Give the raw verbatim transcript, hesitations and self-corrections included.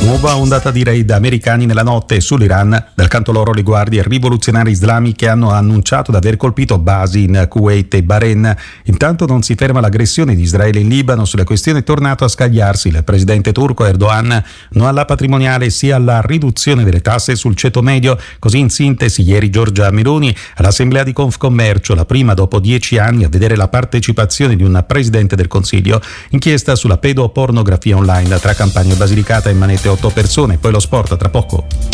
Nuova ondata di raid americani nella notte sull'Iran. Dal canto loro le guardie rivoluzionarie islamiche hanno annunciato di aver colpito basi in Kuwait e Bahrain. Intanto non si ferma l'aggressione di Israele in Libano. Sulla questione è tornato a scagliarsi il presidente turco Erdogan, no alla patrimoniale sia alla riduzione delle tasse sul ceto medio. Così in sintesi ieri Giorgia Meloni all'assemblea di Confcommercio, la prima dopo dieci anni a vedere la partecipazione di un presidente del Consiglio. Inchiesta sulla pedopornografia online tra Campania e Basilicata e manette otto persone. Poi lo sport tra poco.